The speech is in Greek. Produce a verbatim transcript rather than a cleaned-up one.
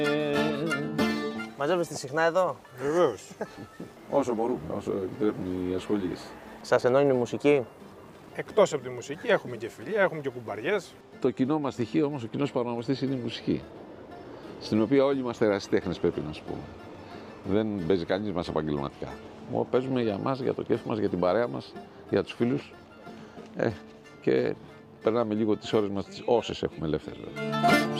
Μαζεύεστε συχνά εδώ? Βεβαίως. Όσο μπορούμε, όσο επιτρέπουν οι ασχολίες. Σας ενώνει η μουσική? Εκτός από τη μουσική έχουμε και φιλία, έχουμε και κουμπαριές. Το κοινό μας στοιχείο όμως, ο κοινός παρονομαστής είναι η μουσική. Στην οποία όλοι είμαστε ερασιτέχνες, πρέπει να σου πω. Δεν παίζει κανείς μας επαγγελματικά. Μόνο παίζουμε για μας, για το κέφι μας, για την παρέα μας, για τους φίλους. Ε, και περνάμε λίγο τις ώρες μας, τις όσες έχουμε ελεύθερες.